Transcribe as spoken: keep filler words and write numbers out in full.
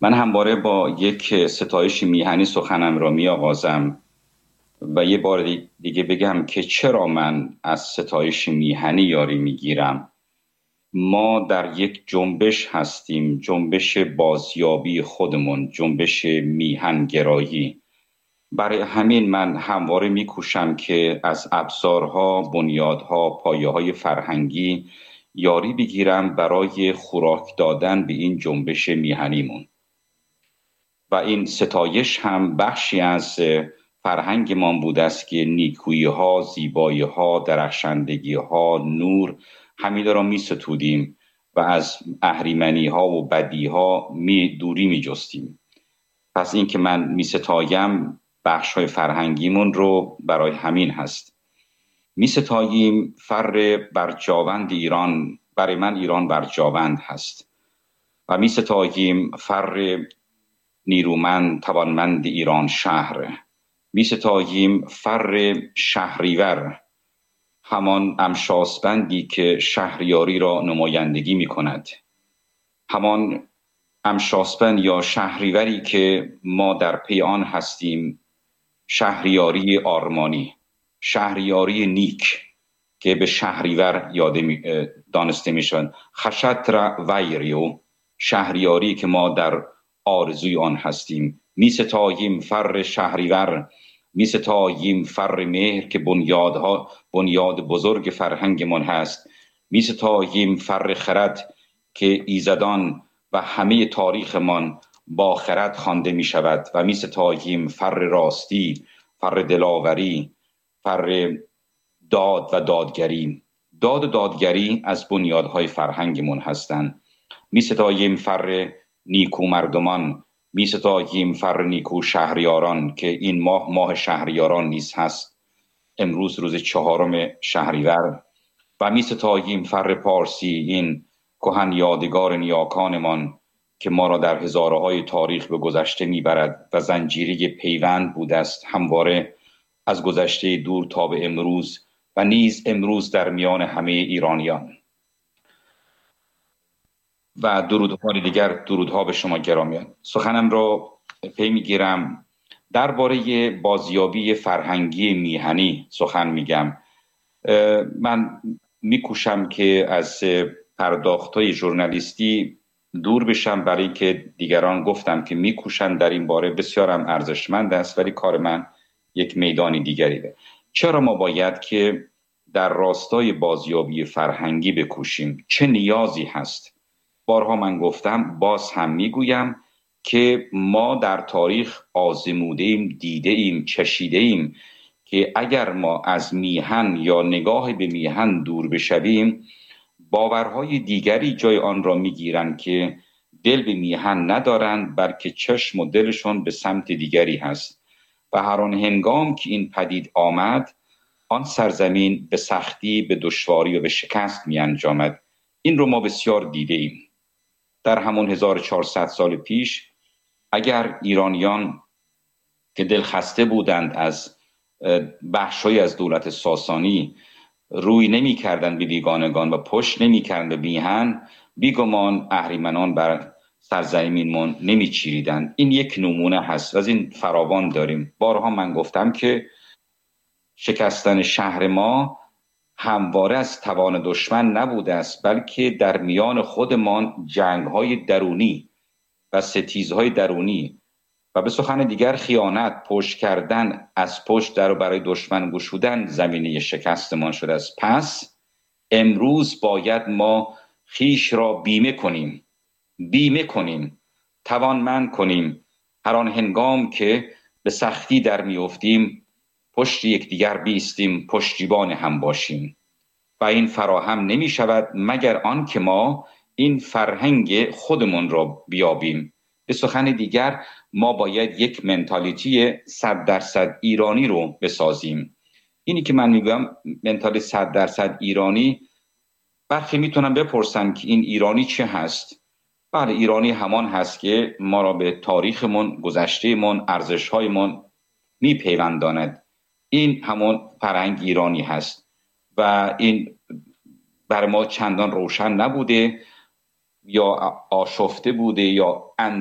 من همواره با یک ستایش میهنی سخنم را می آغازم و یه بار دیگه بگم که چرا من از ستایش میهنی یاری میگیرم. ما در یک جنبش هستیم، جنبش بازیابی خودمون، جنبش میهنگرایی. برای همین من همواره میکوشم که از ابزارها، بنیادها، پایه‌های فرهنگی یاری بگیرم برای خوراک دادن به این جنبش میهنیمون. و این ستایش هم بخشی از فرهنگ ما بوده است که نیکویی ها، زیبایی ها، درخشندگی ها، نور همینا را می ستودیم و از اهریمنی ها و بدی ها می دوری می جستیم. پس این که من می ستایم بخش های فرهنگیمون رو برای همین هست. می ستاییم فر برجاوند ایران، برای من ایران برجاوند هست و می ستاییم فر نیرومند توانمند ایران شهر. می ستاییم فر شهریور، همان امشاسپندی که شهریاری را نمایندگی می کند، همان امشاسپند یا شهریوری که ما در پی آن هستیم، شهریاری آرمانی، شهریاری نیک که به شهریور یاد می دانسته می شود. خشتر ویریو، شهریاری که ما در آرزوی آن هستیم. می ستاییم فر شهریور، می ستاییم فر مهر که بنیادها بنیاد بزرگ فرهنگمان هست. می ستاییم فر خرد که ایزدان و همه تاریخمان با خرد خوانده می شود و می ستاییم فر راستی، فر دلاوری، فر داد و دادگری. داد و دادگری از بنیادهای فرهنگمان هستند. می ستاییم فر نیکو مردمان، می ستاییم فر نیکو شهریاران که این ماه ماه شهریاران نیز هست، امروز روز چهارم شهریور. و می ستاییم فر پارسی، این کهن یادگار نیاکانمان که ما را در هزارهای تاریخ به گذشته می برد و زنجیره پیوند بوده است همواره از گذشته دور تا به امروز و نیز امروز در میان همه ایرانیان. و درودها دیگر، درودها به شما گرامیان. سخنم را پی میگیرم درباره بازیابی فرهنگی میهنی سخن میگم. من میکوشم که از پرداخت‌های ژورنالیستی دور بشم، برای اینکه دیگران گفتم که میکوشن در این باره، بسیارم ارزشمند است، ولی کار من یک میدانی دیگری ده. چرا ما باید که در راستای بازیابی فرهنگی بکوشیم؟ چه نیازی هست؟ بارها من گفتم، باز هم میگویم که ما در تاریخ آزموده ایم، دیده ایم، چشیده ایم که اگر ما از میهن یا نگاه به میهن دور بشویم، باورهای دیگری جای آن را میگیرند که دل به میهن ندارند، بلکه چشم و دلشون به سمت دیگری هست. و هر آن هنگام که این پدید آمد، آن سرزمین به سختی، به دشواری و به شکست می انجامد. این رو ما بسیار دیده ایم. در همون هزار و چهارصد سال پیش اگر ایرانیان که دلخسته بودند از بخشی از دولت ساسانی روی نمی کردند به بیگانگان و پشت نمی کردند به میهن، بیگمان اهریمنان بر سرزمینمون نمی چیریدند. این یک نمونه هست و از این فراوان داریم. بارها من گفتم که شکستن شهر ما همواره از توان دشمن نبوده است، بلکه در میان خودمان جنگ‌های درونی و ستیزهای درونی و به سخن دیگر خیانت، پشت کردن، از پشت در برای دشمن گشودن زمینه شکستمان شده است. پس امروز باید ما خیش را بیمه کنیم، بیمه کنیم، توانمند کنیم. هر آن هنگام که به سختی در میافتیم، پشت یکدیگر بیستیم، پشتیبان هم باشیم. و این فراهم نمی شود مگر آن که ما این فرهنگ خودمون را بیابیم. به سخن دیگر ما باید یک منتالیتی صد درصد ایرانی رو بسازیم. اینی که من میگم منتالیتی صد درصد ایرانی، برخی میتونن بپرسن که این ایرانی چه هست؟ بله، ایرانی همان هست که ما را به تاریخمون، گذشتهمون، ارزشهایمون میپیونداند. این همون فرهنگ ایرانی هست و این بر ما چندان روشن نبوده یا آشفته بوده یا